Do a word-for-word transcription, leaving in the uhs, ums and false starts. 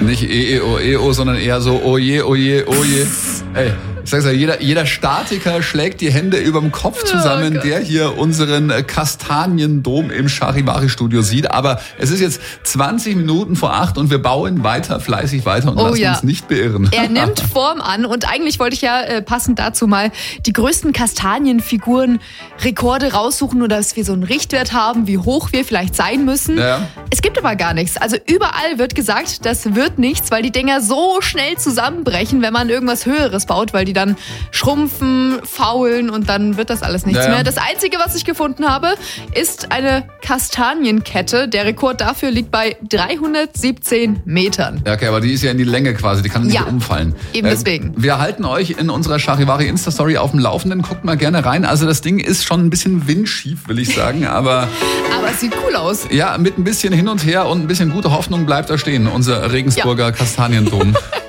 Nicht E, E, O, E, O, sondern eher so oje, oje, oje. Ey, ich sag's ja, jeder, jeder Statiker schlägt die Hände überm Kopf zusammen, oh der hier unseren Kastaniendom im Charivari-Studio sieht. Aber es ist jetzt zwanzig Minuten vor acht und wir bauen weiter, fleißig weiter und oh, lassen ja. uns nicht beirren. Er nimmt Form an und eigentlich wollte ich ja äh, passend dazu mal die größten Kastanienfiguren Rekorde raussuchen, oder dass wir so einen Richtwert haben, wie hoch wir vielleicht sein müssen. Ja. Es gibt aber gar nichts. Also überall wird gesagt, das wird nichts, weil die Dinger so schnell zusammenbrechen, wenn man irgendwas Höheres baut, weil die dann schrumpfen, faulen und dann wird das alles nichts ja, ja. mehr. Das Einzige, was ich gefunden habe, ist eine Kastanienkette. Der Rekord dafür liegt bei dreihundertsiebzehn Metern. Ja, okay, aber die ist ja in die Länge quasi, die kann nicht ja, umfallen. Eben deswegen. Äh, wir halten euch in unserer Charivari Insta-Story auf dem Laufenden. Guckt mal gerne rein. Also das Ding ist schon ein bisschen windschief, will ich sagen, aber... aber es sieht cool aus. Ja, mit ein bisschen hin und her und ein bisschen gute Hoffnung bleibt da stehen, unser Regensburger ja. Kastaniendom.